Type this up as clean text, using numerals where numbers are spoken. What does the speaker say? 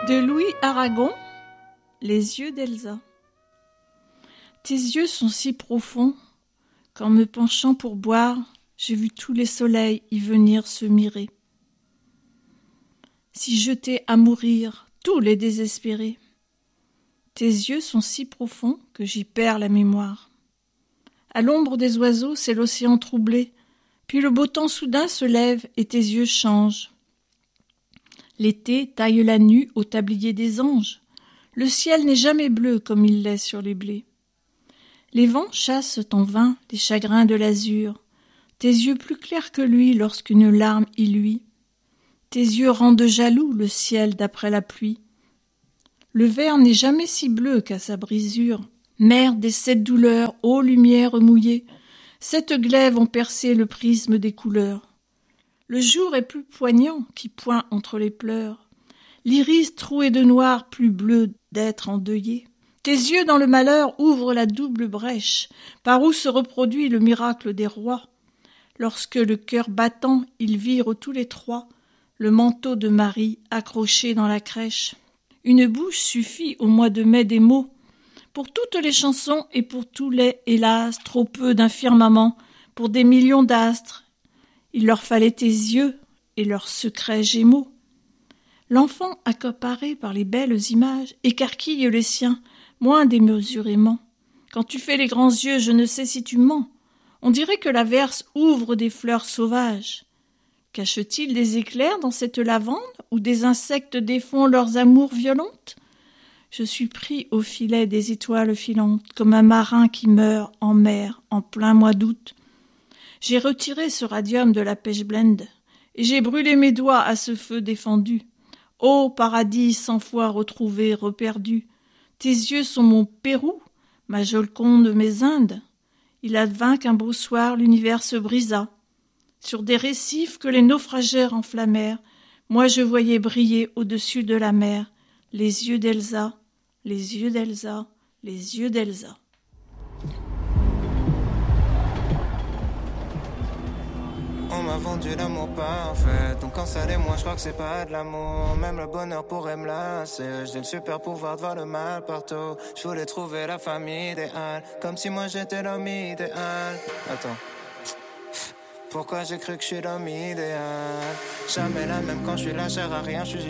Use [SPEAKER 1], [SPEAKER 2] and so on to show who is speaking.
[SPEAKER 1] De Louis Aragon, les yeux d'Elsa. Tes yeux sont si profonds qu'en me penchant pour boire, j'ai vu tous les soleils y venir se mirer. Si jetés à mourir, tous les désespérés, tes yeux sont si profonds que j'y perds la mémoire. À l'ombre des oiseaux, c'est l'océan troublé, puis le beau temps soudain se lève et tes yeux changent. L'été taille la nue au tablier des anges. Le ciel n'est jamais bleu comme il l'est sur les blés. Les vents chassent en vain les chagrins de l'azur. Tes yeux plus clairs que lui lorsqu'une larme y luit. Tes yeux rendent jaloux le ciel d'après la pluie. Le ver n'est jamais si bleu qu'à sa brisure. Mère des 7 douleurs, ô lumière mouillée, 7 glaives ont percé le prisme des couleurs. Le jour est plus poignant qui pointe entre les pleurs. L'iris troué de noir plus bleu d'être endeuillé. Tes yeux dans le malheur ouvrent la double brèche, par où se reproduit le miracle des rois. Lorsque le cœur battant, ils virent tous les trois le manteau de Marie accroché dans la crèche. Une bouche suffit au mois de mai des mots, pour toutes les chansons et pour tous les, hélas, trop peu d'un firmament, pour des millions d'astres. Il leur fallait tes yeux et leurs secrets gémeaux. L'enfant, accaparé par les belles images, écarquille les siens, moins démesurément. Quand tu fais les grands yeux, je ne sais si tu mens. On dirait que l'averse ouvre des fleurs sauvages. Cache-t-il des éclairs dans cette lavande, où des insectes défont leurs amours violentes? Je suis pris au filet des étoiles filantes, comme un marin qui meurt en mer en plein mois d'août. J'ai retiré ce radium de la pêche blende, et j'ai brûlé mes doigts à ce feu défendu. Ô paradis 100 fois retrouvé, reperdu, tes yeux sont mon Pérou, ma Joconde, mes Indes. Il advint qu'un beau soir l'univers se brisa. Sur des récifs que les naufrageurs enflammèrent, moi je voyais briller au-dessus de la mer les yeux d'Elsa, les yeux d'Elsa, les yeux d'Elsa.
[SPEAKER 2] On m'a vendu l'amour parfait, donc quand ça l'est, moi je crois que c'est pas de l'amour. Même le bonheur pourrait me lasser. J'ai le super pouvoir de voir le mal partout. Je voulais trouver la famille idéale, comme si moi j'étais l'homme idéal. Attends, pourquoi j'ai cru que je suis l'homme idéal? Jamais la même quand je suis là, sert à rien, je suis